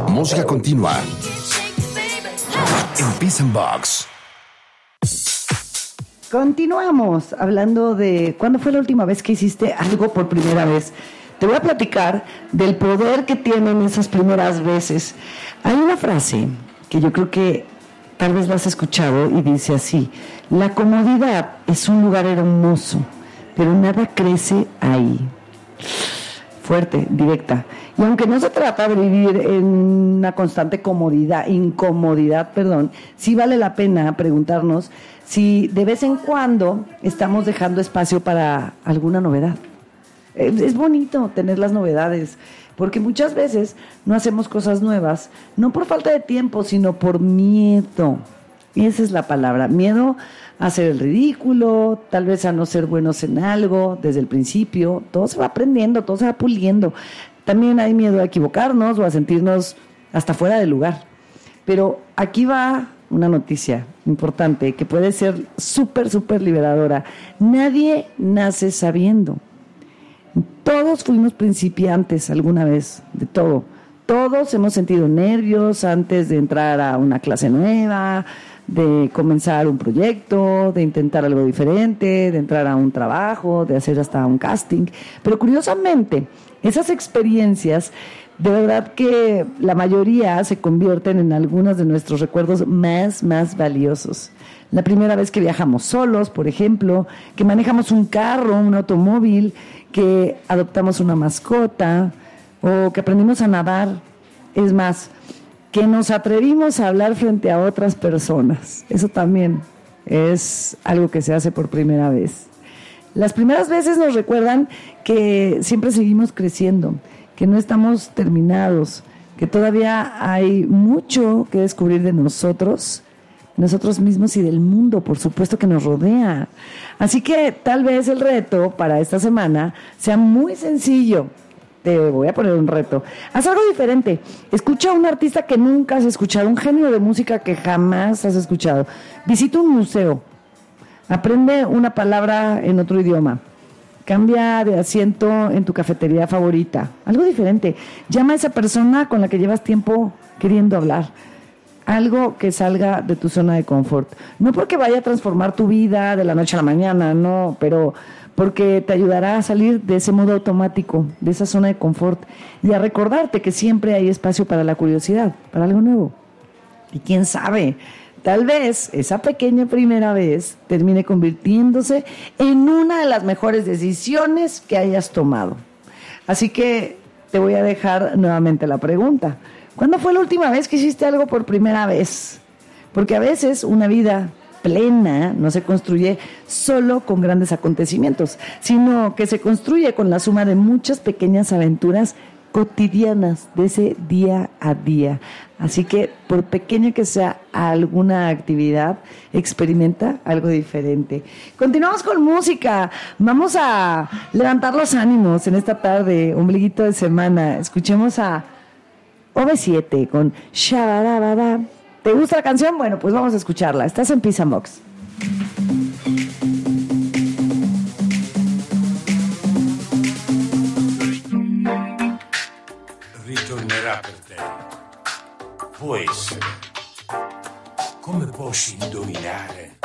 Música continua en Peace and Box. Continuamos hablando de cuándo fue la última vez que hiciste algo por primera vez. Te voy a platicar del poder que tienen esas primeras veces. Hay una frase que yo creo que tal vez la has escuchado y dice así: la comodidad es un lugar hermoso, pero nada crece ahí. Fuerte, directa. Y aunque no se trata de vivir en una constante incomodidad, sí vale la pena preguntarnos si de vez en cuando estamos dejando espacio para alguna novedad. Es bonito tener las novedades, porque muchas veces no hacemos cosas nuevas, no por falta de tiempo, sino por miedo. Y esa es la palabra, miedo a hacer el ridículo, tal vez a no ser buenos en algo desde el principio. Todo se va aprendiendo, todo se va puliendo. También hay miedo a equivocarnos o a sentirnos hasta fuera de lugar. Pero aquí va una noticia importante que puede ser súper, súper liberadora. Nadie nace sabiendo. Todos fuimos principiantes alguna vez de todo. Todos hemos sentido nervios antes de entrar a una clase nueva, de comenzar un proyecto, de intentar algo diferente, de entrar a un trabajo, de hacer hasta un casting. Pero curiosamente, esas experiencias, de verdad que la mayoría se convierten en algunos de nuestros recuerdos más valiosos. La primera vez que viajamos solos, por ejemplo, que manejamos un carro, un automóvil, que adoptamos una mascota o que aprendimos a nadar. Es más, que nos atrevimos a hablar frente a otras personas. Eso también es algo que se hace por primera vez. Las primeras veces nos recuerdan que siempre seguimos creciendo, que no estamos terminados, que todavía hay mucho que descubrir de nosotros mismos y del mundo, por supuesto, que nos rodea. Así que tal vez el reto para esta semana sea muy sencillo. Te voy a poner un reto. Haz algo diferente. Escucha a un artista que nunca has escuchado, un género de música que jamás has escuchado. Visita un museo. Aprende una palabra en otro idioma. Cambia de asiento en tu cafetería favorita. Algo diferente. Llama a esa persona con la que llevas tiempo queriendo hablar. Algo que salga de tu zona de confort. No porque vaya a transformar tu vida de la noche a la mañana, no, pero porque te ayudará a salir de ese modo automático, de esa zona de confort, y a recordarte que siempre hay espacio para la curiosidad, para algo nuevo. Y quién sabe, tal vez esa pequeña primera vez termine convirtiéndose en una de las mejores decisiones que hayas tomado. Así que te voy a dejar nuevamente la pregunta. ¿Cuándo fue la última vez que hiciste algo por primera vez? Porque a veces una vida plena no se construye solo con grandes acontecimientos, sino que se construye con la suma de muchas pequeñas aventuras cotidianas de ese día a día. Así que, por pequeña que sea alguna actividad, experimenta algo diferente. Continuamos con música. Vamos a levantar los ánimos en esta tarde, ombliguito de semana. Escuchemos a OV7 con Shabarabara. ¿Te gusta la canción? Bueno, pues vamos a escucharla. Estás en Peace and Box. Ritornerà per te. Può essere. Come posso indovinare?